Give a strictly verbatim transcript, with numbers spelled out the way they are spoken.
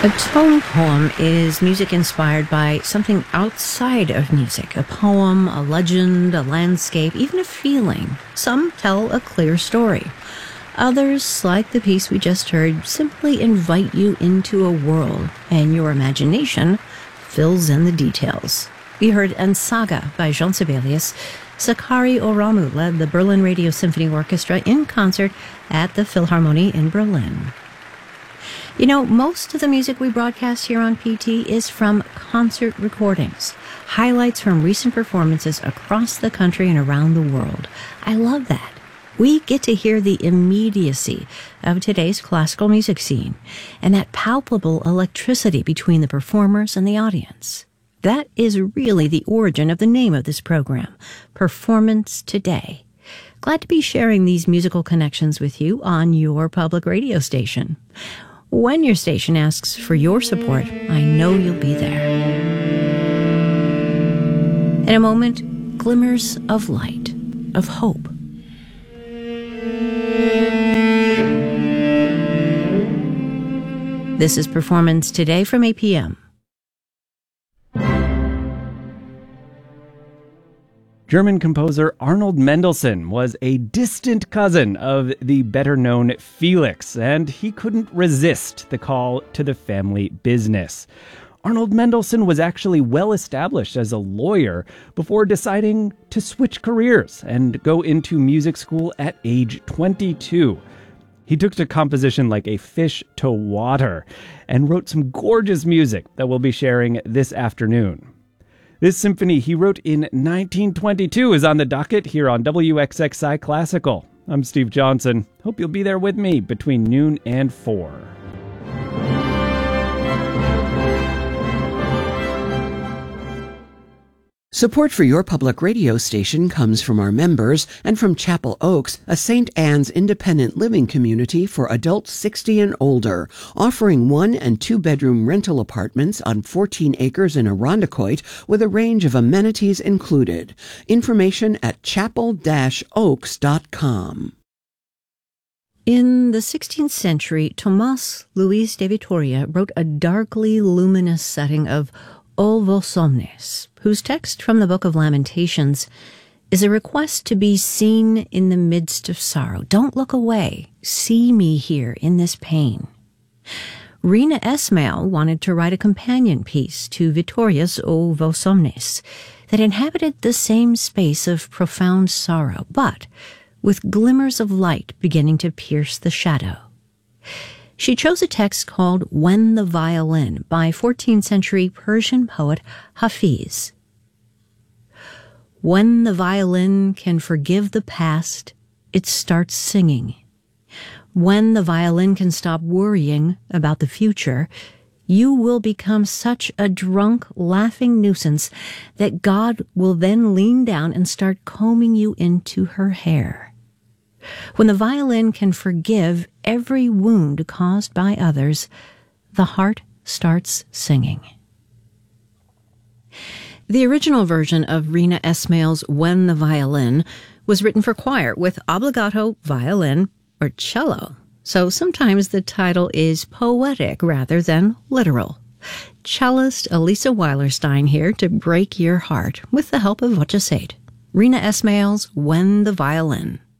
A tone poem is music inspired by something outside of music. A poem, a legend, a landscape, even a feeling. Some tell a clear story. Others, like the piece we just heard, simply invite you into a world, and your imagination fills in the details. We heard Ensaga by Jean Sibelius. Sakari Oramu led the Berlin Radio Symphony Orchestra in concert at the Philharmonie in Berlin. You know, most of the music we broadcast here on P T is from concert recordings, highlights from recent performances across the country and around the world. I love that. We get to hear the immediacy of today's classical music scene and that palpable electricity between the performers and the audience. That is really the origin of the name of this program, Performance Today. Glad to be sharing these musical connections with you on your public radio station. When your station asks for your support, I know you'll be there. In a moment, glimmers of light, of hope. This is Performance Today from eight p.m. German composer Arnold Mendelssohn was a distant cousin of the better-known Felix, and he couldn't resist the call to the family business. Arnold Mendelssohn was actually well established as a lawyer before deciding to switch careers and go into music school at age twenty-two. He took to composition like a fish to water and wrote some gorgeous music that we'll be sharing this afternoon. This symphony he wrote in nineteen twenty-two is on the docket here on W X X I Classical. I'm Steve Johnson. Hope you'll be there with me between noon and four. Support for your public radio station comes from our members and from Chapel Oaks, a Saint Anne's independent living community for adults sixty and older, offering one- and two-bedroom rental apartments on fourteen acres in Irondequoit with a range of amenities included. Information at chapel dash oaks dot com. In the sixteenth century, Tomás Luis de Vitoria wrote a darkly luminous setting of O vos omnes, whose text from the Book of Lamentations is a request to be seen in the midst of sorrow. Don't look away. See me here in this pain. Rina Esmail wanted to write a companion piece to Vitoria's O vos omnes that inhabited the same space of profound sorrow, but with glimmers of light beginning to pierce the shadow. She chose a text called When the Violin by fourteenth century Persian poet Hafiz. When the violin can forgive the past, it starts singing. When the violin can stop worrying about the future, you will become such a drunk, laughing nuisance that God will then lean down and start combing you into her hair. When the violin can forgive every wound caused by others, the heart starts singing. The original version of Rina Esmail's When the Violin was written for choir with obbligato violin or cello, so sometimes the title is poetic rather than literal. Cellist Elisa Weilerstein here to break your heart with the help of Voce Sate. Rina Esmail's When the Violin.